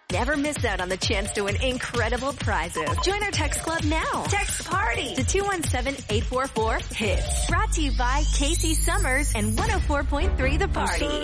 Never miss out on the chance to win incredible prizes. Join our text club now. Text PARTY to 217-844-HITS. Brought to you by Casey Summers and 104.3 The Party.